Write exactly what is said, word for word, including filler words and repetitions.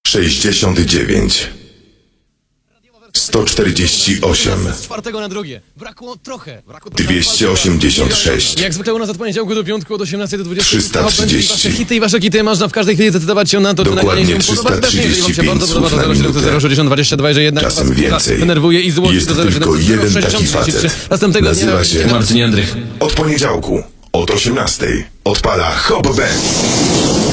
sześćdziesiąt dziewięć, sto czterdzieści osiem, Z czwartego na drugie. Brakło trochę. Brakło dwieście osiemdziesiąt sześć, Jak zwykle u nas od poniedziałku do piątku od osiemnastej do dwudziestej. trzysta trzydzieści. Wasze hity i wasze kity można w każdej chwili zdecydować się na to, czy Dokładnie nagranie się podoba. trzysta trzydzieści Jeżeli wam się pięć bardzo podoba, słów to na zero siedem minutę. zero sześćdziesiąt dwadzieścia dwa, że jednak Czasem was więcej. denerwuje i złości Jest do zero siedem tylko jeden taki sześćdziesiąt trzydzieści trzy. facet. Następnego Nazywa dnia się Marcin Jędrych. Od poniedziałku od osiemnastej odpala Hop Band.